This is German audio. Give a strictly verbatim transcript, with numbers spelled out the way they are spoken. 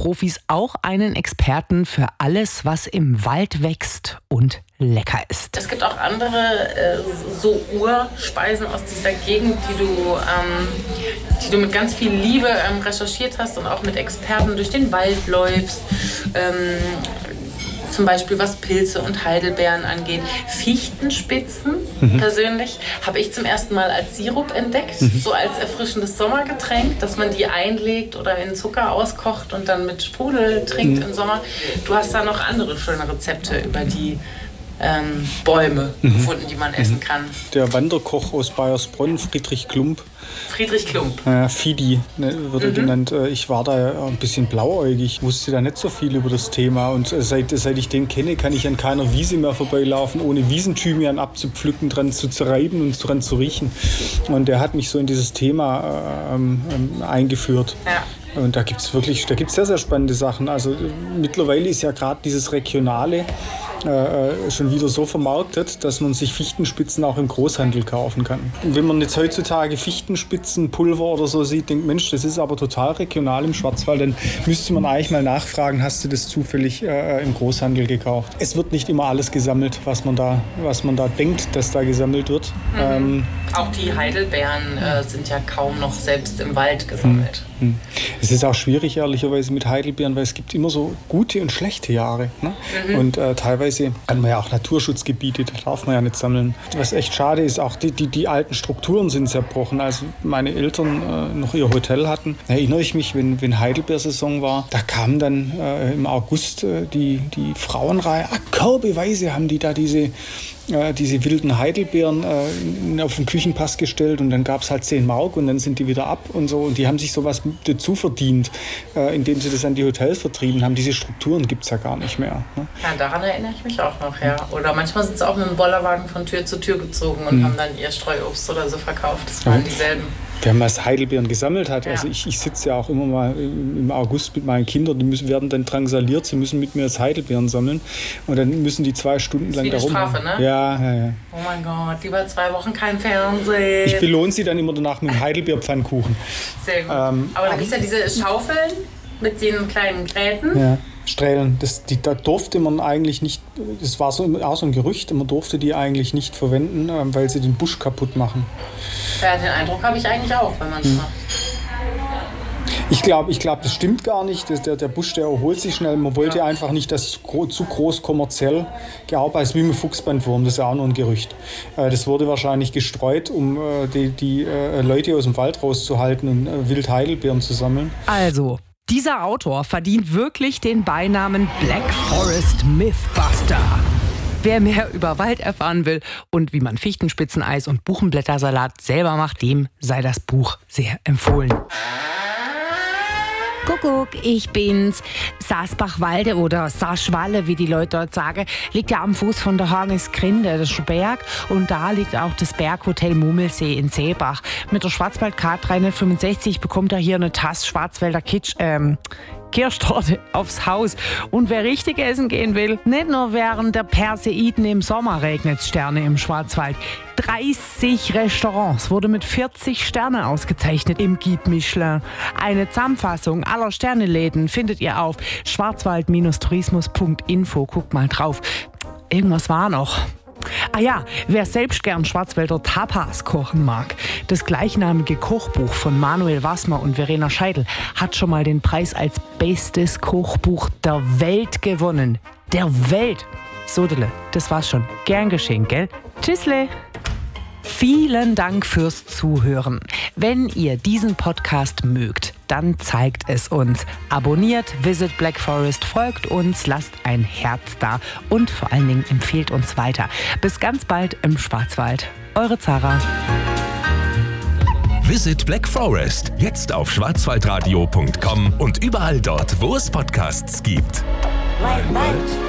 Profis auch einen Experten für alles, was im Wald wächst und lecker ist. Es gibt auch andere äh, so Urspeisen aus dieser Gegend, die du, ähm, die du mit ganz viel Liebe ähm, recherchiert hast und auch mit Experten durch den Wald läufst. Ähm, Zum Beispiel was Pilze und Heidelbeeren angeht. Fichtenspitzen mhm. persönlich habe ich zum ersten Mal als Sirup entdeckt, mhm. so als erfrischendes Sommergetränk, dass man die einlegt oder in Zucker auskocht und dann mit Sprudel trinkt mhm. im Sommer. Du hast da noch andere schöne Rezepte über die ähm, Bäume mhm. gefunden, die man essen kann. Der Wanderkoch aus Baiersbronn, Friedrich Klump. Friedrich Klump. Äh, Fidi ne, wird er mhm. genannt. Ich war da ein bisschen blauäugig, wusste da nicht so viel über das Thema. Und seit, seit ich den kenne, kann ich an keiner Wiese mehr vorbeilaufen, ohne Wiesenthymian abzupflücken, dran zu zerreiben und dran zu riechen. Und der hat mich so in dieses Thema ähm, ähm, eingeführt. Ja. Und da gibt es wirklich, da gibt's sehr, sehr spannende Sachen. Also mittlerweile ist ja gerade dieses Regionale äh, schon wieder so vermarktet, dass man sich Fichtenspitzen auch im Großhandel kaufen kann. Und wenn man jetzt heutzutage Fichtenspitzenpulver oder so sieht, denkt, Mensch, das ist aber total regional im Schwarzwald, dann müsste man eigentlich mal nachfragen, hast du das zufällig äh, im Großhandel gekauft? Es wird nicht immer alles gesammelt, was man da, was man da denkt, dass da gesammelt wird. Mhm. Ähm, auch die Heidelbeeren äh, sind ja kaum noch selbst im Wald gesammelt. Mhm. Es ist auch schwierig, ehrlicherweise, mit Heidelbeeren, weil es gibt immer so gute und schlechte Jahre. Ne? Mhm. Und äh, teilweise hat man ja auch Naturschutzgebiete, da darf man ja nicht sammeln. Was echt schade ist, auch die, die, die alten Strukturen sind zerbrochen. Als meine Eltern äh, noch ihr Hotel hatten, erinnere ich mich, wenn, wenn Heidelbeersaison war, da kamen dann äh, im August äh, die, die Frauenreihe, ah, körbeweise haben die da diese Äh, diese wilden Heidelbeeren äh, auf den Küchenpass gestellt und dann gab es halt zehn Mark und dann sind die wieder ab und so und die haben sich sowas dazu verdient, äh, indem sie das an die Hotels vertrieben haben. Diese Strukturen gibt es ja gar nicht mehr. Ne? Ja, daran erinnere ich mich auch noch, ja. Oder manchmal sind sie auch mit dem Bollerwagen von Tür zu Tür gezogen und mhm. haben dann ihr Streuobst oder so verkauft. Das waren ja dieselben. Wenn man Heidelbeeren gesammelt hat, ja. also ich, ich sitze ja auch immer mal im August mit meinen Kindern, die müssen, werden dann drangsaliert, sie müssen mit mir das Heidelbeeren sammeln und dann müssen die zwei Stunden lang da rum. Das ist wie eine Strafe, ne? Ja, ja, ja. Oh mein Gott, lieber zwei Wochen kein Fernsehen. Ich belohne sie dann immer danach mit dem Heidelbeerpfannkuchen. Sehr gut. Ähm, Aber da gibt es ja diese Schaufeln mit den kleinen Gräten. Ja. Strählen, das, die, da durfte man eigentlich nicht, das war so, auch so ein Gerücht, man durfte die eigentlich nicht verwenden, weil sie den Busch kaputt machen. Ja, den Eindruck habe ich eigentlich auch, wenn man es hm. macht. Ich glaube, ich glaub, das stimmt gar nicht. Der, der Busch, der erholt sich schnell. Man wollte ja. einfach nicht, dass es gro- zu groß kommerziell gearbeitet ist, wie mit Fuchsbandwurm. Das ist ja auch nur ein Gerücht. Äh, das wurde wahrscheinlich gestreut, um äh, die, die äh, Leute aus dem Wald rauszuhalten und äh, wild Heidelbeeren zu sammeln. Also, dieser Autor verdient wirklich den Beinamen Black Forest Mythbuster. Wer mehr über Wald erfahren will und wie man Fichtenspitzeneis und Buchenblättersalat selber macht, dem sei das Buch sehr empfohlen. Kuckuck, ich bin's. Saasbachwalde oder Saschwalle, wie die Leute dort sagen, liegt ja am Fuß von der Harnisgrinde, das ist ein Berg. Und da liegt auch das Berghotel Mummelsee in Seebach. Mit der Schwarzwald-Card dreihundertfünfundsechzig bekommt er hier eine Tasse Schwarzwälder Kitsch, ähm, Kirschtorte aufs Haus. Und wer richtig essen gehen will, nicht nur während der Perseiden im Sommer regnet Sterne im Schwarzwald. dreißig Restaurants wurde mit vierzig Sternen ausgezeichnet im Guide Michelin. Eine Zusammenfassung aller Sterneläden findet ihr auf schwarzwald tourismus punkt info. Guckt mal drauf. Irgendwas war noch. Ah ja, wer selbst gern Schwarzwälder Tapas kochen mag, das gleichnamige Kochbuch von Manuel Wassmer und Verena Scheidel hat schon mal den Preis als bestes Kochbuch der Welt gewonnen. Der Welt! Sodele, das war's schon. Gern geschehen, gell? Tschüssle! Vielen Dank fürs Zuhören. Wenn ihr diesen Podcast mögt, dann zeigt es uns. Abonniert Visit Black Forest, folgt uns, lasst ein Herz da und vor allen Dingen empfehlt uns weiter. Bis ganz bald im Schwarzwald. Eure Zara. Visit Black Forest, jetzt auf schwarzwaldradio punkt com und überall dort, wo es Podcasts gibt. Wald, Wald.